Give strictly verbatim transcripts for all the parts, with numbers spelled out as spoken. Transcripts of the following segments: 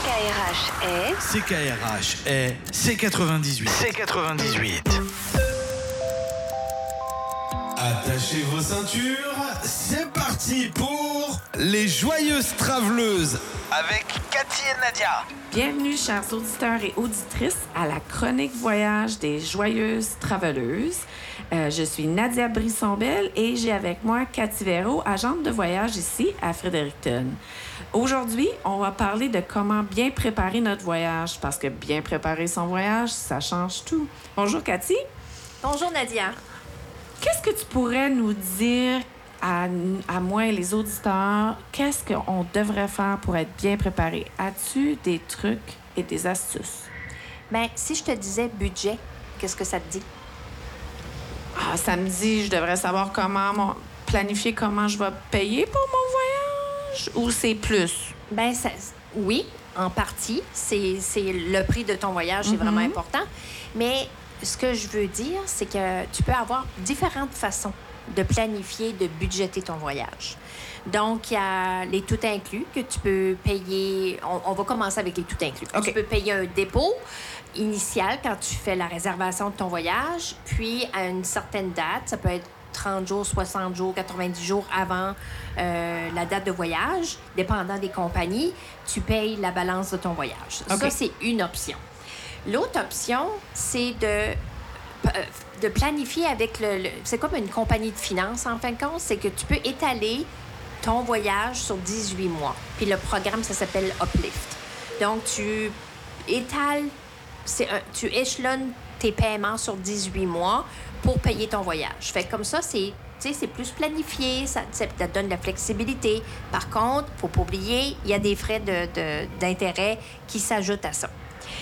K R H est... C K R H est C quatre-vingt-dix-huit. C quatre-vingt-dix-huit. Attachez vos ceintures, c'est parti pour les Joyeuses Traveleuses Avec Cathy et Nadia. Bienvenue, chers auditeurs et auditrices, à la chronique voyage des Joyeuses Traveleuses. Euh, je suis Nadia Brisson-Bell et j'ai avec moi Cathy Véro, agente de voyage ici à Fredericton. Aujourd'hui, on va parler de comment bien préparer notre voyage, parce que bien préparer son voyage, ça change tout. Bonjour Cathy. Bonjour Nadia. Qu'est-ce que tu pourrais nous dire à, à moi et les auditeurs? Qu'est-ce qu'on devrait faire pour être bien préparé? As-tu des trucs et des astuces? Bien, si je te disais budget, qu'est-ce que ça te dit? Ah, ça me dit, je devrais savoir comment mon- planifier comment je vais payer pour mon voyage? Ou c'est plus? Bien, ça, oui, en partie. C'est, c'est le prix de ton voyage, c'est Mm-hmm. vraiment important. Mais ce que je veux dire, c'est que tu peux avoir différentes façons de planifier, de budgéter ton voyage. Donc, il y a les tout inclus que tu peux payer. On, on va commencer avec les tout inclus. OK. Tu peux payer un dépôt initial quand tu fais la réservation de ton voyage, puis à une certaine date, ça peut être trente jours, soixante jours, quatre-vingt-dix jours avant euh, la date de voyage, dépendant des compagnies, tu payes la balance de ton voyage. OK. Ça, c'est une option. L'autre option, c'est de, euh, de planifier avec le, le- C'est comme une compagnie de finances, en fin de compte. C'est que tu peux étaler ton voyage sur dix-huit mois. Puis le programme, ça s'appelle Uplift. Donc, tu étales, c'est un- tu échelonnes tes paiements sur dix-huit mois pour payer ton voyage. Fait que comme ça, c'est... Tu sais, c'est plus planifié, ça, ça te donne de la flexibilité. Par contre, il ne faut pas oublier, il y a des frais de, de- d'intérêt qui s'ajoutent à ça.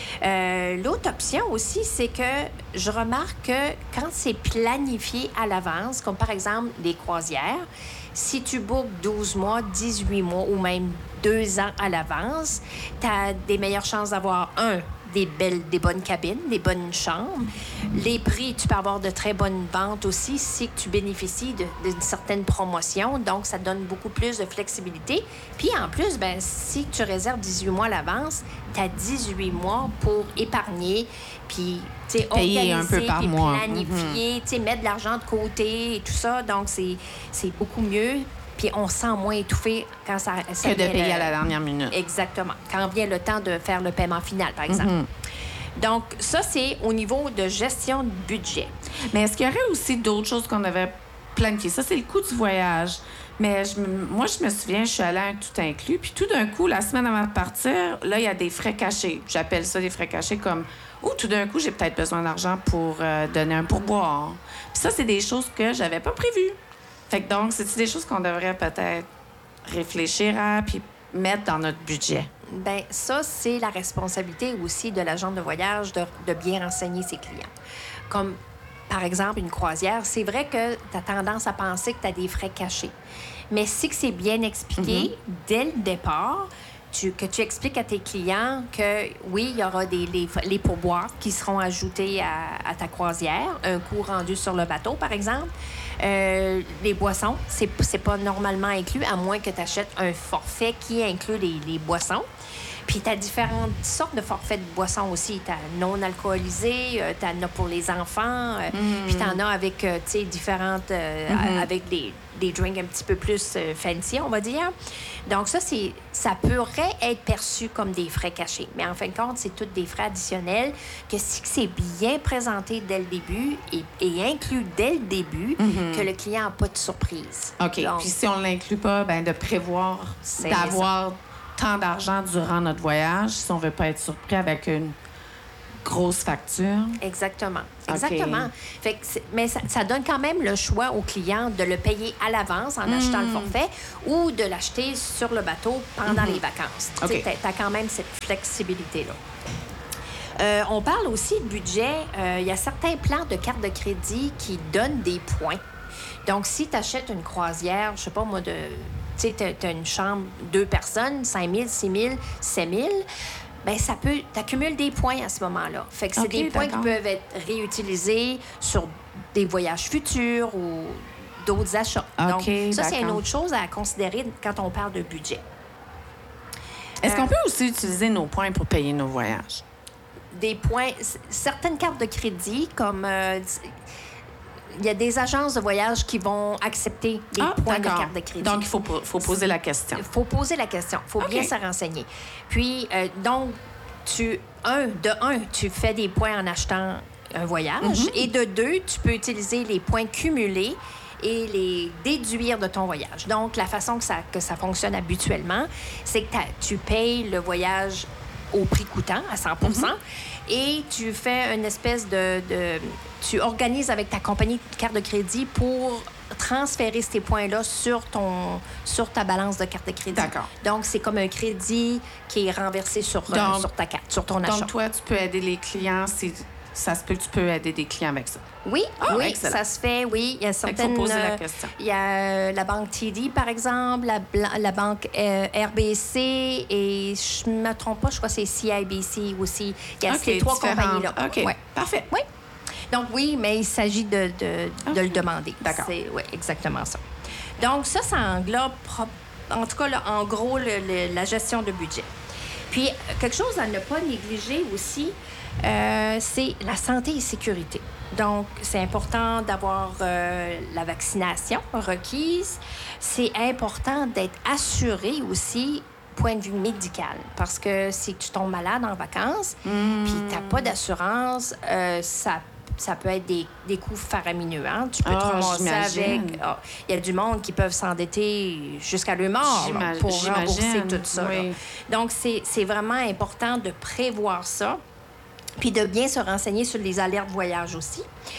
Euh, l'autre option aussi, c'est que je remarque que quand c'est planifié à l'avance, comme par exemple les croisières, si tu bookes douze mois, dix-huit mois ou même deux ans à l'avance, tu as des meilleures chances d'avoir, un, des belles, des bonnes cabines, des bonnes chambres. Les prix, tu peux avoir de très bonnes ventes aussi si tu bénéficies de- d'une certaine promotion. Donc, ça donne beaucoup plus de flexibilité. Puis, en plus, ben, si tu réserves dix-huit mois à l'avance, tu as dix-huit mois pour épargner, puis, tu sais, Payer un organiser, peu par puis mois. planifier, tu sais, mettre de l'argent de côté et tout ça. Donc, c'est, c'est beaucoup mieux. Puis, on se sent moins étouffé quand ça... ça Que de vient payer le- à la dernière minute. Exactement. Quand vient le temps de faire le paiement final, par exemple. Mm-hmm. Donc, ça, c'est au niveau de gestion de budget. Mais est-ce qu'il y aurait aussi d'autres choses qu'on devait planifier? Ça, c'est le coût du voyage. Mais je me- moi, je me souviens, je suis allée à un tout inclus, puis tout d'un coup, la semaine avant de partir, là, il y a des frais cachés. J'appelle ça des frais cachés comme « Ouh, tout d'un coup, j'ai peut-être besoin d'argent pour euh, donner un pourboire. » Puis ça, c'est des choses que j'avais pas prévues. Fait que donc, c'est des choses qu'on devrait peut-être réfléchir à puis mettre dans notre budget. Bien, ça, c'est la responsabilité aussi de l'agent de voyage de, de bien renseigner ses clients. Comme, par exemple, une croisière, c'est vrai que tu as tendance à penser que tu as des frais cachés. Mais si que c'est bien expliqué dès le départ, tu- que tu expliques à tes clients que oui, il y aura des, les, les pourboires qui seront ajoutés à, à ta croisière, un coût rendu sur le bateau, par exemple. Euh, les boissons, c'est, c'est pas normalement inclus, à moins que tu achètes un forfait qui inclut les, les boissons. Puis tu as différentes sortes de forfaits de boissons aussi. Tu as non alcoolisé, euh, tu en as pour les enfants, euh, puis tu en as avec, euh, tu sais, différentes, euh, a- avec des, des drinks un petit peu plus euh, fancy, on va dire. Donc ça, c'est, ça pourrait être perçu comme des frais cachés. Mais en fin de compte, c'est tous des frais additionnels que si c'est bien présenté dès le début et, et inclus dès le début, que le client n'a pas de surprise. OK. Donc, Puis si on ne l'inclut pas, ben de prévoir C'est d'avoir tant d'argent durant notre voyage si on ne veut pas être surpris avec une grosse facture. Exactement. OK. Exactement. Fait que c'est- mais ça, ça donne quand même le choix au client de le payer à l'avance en achetant le forfait ou de l'acheter sur le bateau pendant les vacances. OK. Tu as quand même cette flexibilité-là. Euh, on parle aussi de budget. Euh, Il y a certains plans de carte de crédit qui donnent des points. Donc, si tu achètes une croisière, je sais pas moi, de... Tu sais, tu as une chambre, deux personnes, cinq mille, six mille, sept mille, bien, ça peut... Tu accumules des points à ce moment-là. Fait que c'est OK, des points d'accord. qui peuvent être réutilisés sur des voyages futurs ou d'autres achats. OK, Donc, ça, c'est une d'accord. autre chose à considérer quand on parle de budget. Est-ce Euh, qu'on peut aussi utiliser nos points pour payer nos voyages? Des points, c- certaines cartes de crédit, comme euh, il y a des agences de voyage qui vont accepter des Ah, points de d'accord. carte de crédit. Donc, il faut, po- faut poser la question. Il faut poser la question. Il faut OK. bien se renseigner. Puis, euh, donc, tu, un, de un, tu fais des points en achetant un voyage. Mm-hmm. Et de deux, tu peux utiliser les points cumulés et les déduire de ton voyage. Donc, la façon que ça, que ça fonctionne habituellement, c'est que t'as- tu payes le voyage au prix coûtant, à cent pour cent, et tu fais une espèce de, de... Tu organises avec ta compagnie de carte de crédit pour transférer ces points-là sur, ton, sur ta balance de carte de crédit. D'accord. Donc, c'est comme un crédit qui est renversé sur, euh, Donc- sur ta carte, sur ton achat. Donc, toi, tu peux aider les clients. Si ça se peut que tu peux aider des clients avec ça. Oui, Ah, oui, excellent. ça se fait, oui. Il y a Fait qu'il certaines... faut poser la euh, question. Il y a euh, la banque T D, par exemple, la, bla- la banque euh, R B C et je ne me trompe pas, je crois que c'est C I B C aussi. Il y a OK, ces trois différentes. compagnies-là. OK, Ouais. parfait. Oui. Donc, oui, mais il s'agit de, de, de OK. le demander. D'accord. C'est oui, exactement ça. Donc, ça, ça englobe, pro- en tout cas, là, en gros, le- le- la gestion de budget. Puis, euh, quelque chose à ne pas négliger aussi, euh, c'est la santé et sécurité. Donc, c'est important d'avoir euh, la vaccination requise. C'est important d'être assuré aussi point de vue médical. Parce que si tu tombes malade en vacances, puis tu n'as pas d'assurance, euh, ça ça peut être des, des coûts faramineux. Hein? Tu peux te Ah, ramasser avec... j'imagine. ah, il y a du monde qui peuvent s'endetter jusqu'à leur mort là, J'ima- pour rembourser j'imagine, tout ça. là. oui. Donc, c'est c'est vraiment important de prévoir ça, puis de bien se renseigner sur les alertes voyage aussi.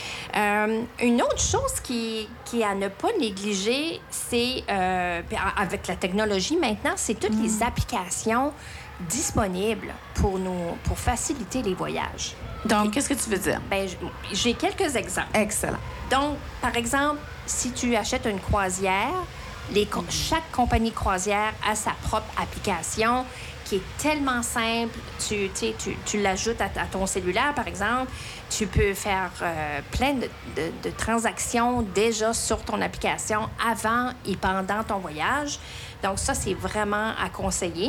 Euh, une autre chose qui, qui est à ne pas négliger, c'est, euh, puis a- avec la technologie maintenant, c'est toutes les applications disponibles pour, nous, pour faciliter les voyages. Donc, qu'est-ce que tu veux dire? Ben, j- j'ai quelques exemples. Excellent. Donc, par exemple, si tu achètes une croisière, les co- chaque compagnie croisière a sa propre application qui est tellement simple. Tu, tu, sais, tu, tu l'ajoutes à, ta- à ton cellulaire, par exemple. Tu peux faire euh, plein de, de- de transactions déjà sur ton application avant et pendant ton voyage. Donc, ça, c'est vraiment à conseiller.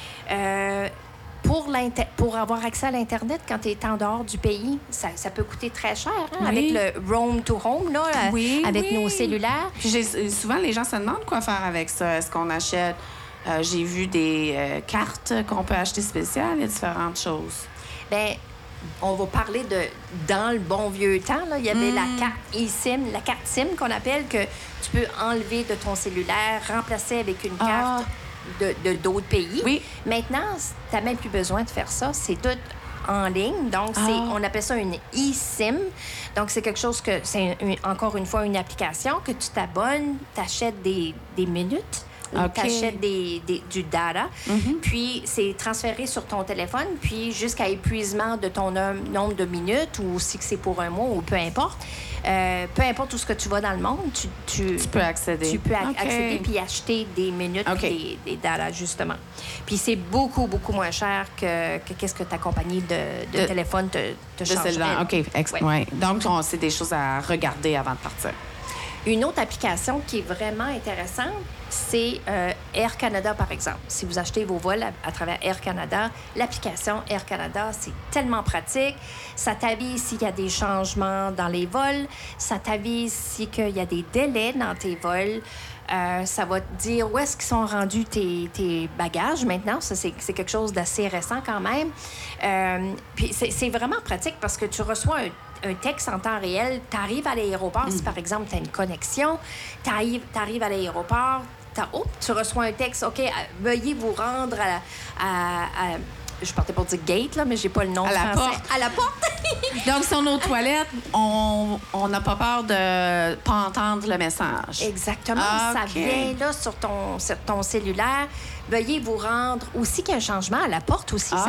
Euh, pour, l'inter- pour avoir accès à l'Internet quand tu es en dehors du pays, ça, ça peut coûter très cher, hein, Oui. avec le Roam to Home, là, euh, Oui, avec oui. nos cellulaires. Puis j'ai- souvent, les gens se demandent quoi faire avec ça. Est-ce qu'on achète... euh, j'ai vu des euh, cartes qu'on peut acheter spéciales. Il y a différentes choses. Bien, on va parler de dans le bon vieux temps. Là, il y avait la carte eSIM, la carte SIM qu'on appelle, que tu peux enlever de ton cellulaire, remplacer avec une Ah. carte de de- d'autres pays. Oui. Maintenant, tu n'as même plus besoin de faire ça. C'est tout en ligne. Donc, c'est, Ah. on appelle ça une eSIM. Donc, c'est quelque chose que, c'est une- encore une fois une application que tu t'abonnes, tu achètes des, des minutes. Ou OK. tu achètes des, des- du data, puis c'est transféré sur ton téléphone, puis jusqu'à épuisement de ton nom- nombre de minutes, ou si c'est pour un mois, ou peu importe. Euh, peu importe où ce que tu vas dans le monde, tu, tu, Tu peux accéder. tu peux ac- OK. accéder puis acheter des minutes OK. puis des, des data, justement. Puis c'est beaucoup, beaucoup moins cher que, que qu'est-ce que ta compagnie de, de De- téléphone te, te De chargerait. celle-là. OK. Ex- Ouais. ouais. Donc, on- c'est des choses à regarder avant de partir. Une autre application qui est vraiment intéressante, c'est euh, Air Canada, par exemple. Si vous achetez vos vols à, à travers Air Canada, l'application Air Canada, c'est tellement pratique. Ça t'avise s'il y a des changements dans les vols. Ça t'avise s'il y a des délais dans tes vols. Euh, ça va te dire où est-ce qu'ils sont rendus tes, tes bagages maintenant. Ça, c'est, c'est quelque chose d'assez récent quand même. Euh, puis c'est, c'est vraiment pratique parce que tu reçois un, un texte en temps réel. Tu arrives à l'aéroport, si par exemple tu as une connexion, tu arrives à l'aéroport, t'as- oh, tu reçois un texte, OK, euh, veuillez vous rendre à... à- à- je partais pour dire gate, là, mais j'ai pas le nom À la français. porte. À la porte. Donc, si on est aux toilettes, on on n'a pas peur de pas entendre le message. Exactement. Ah, Ça OK. vient là sur ton, sur ton cellulaire. Veuillez vous rendre. Aussi qu'il y a un changement à la porte aussi. Ah.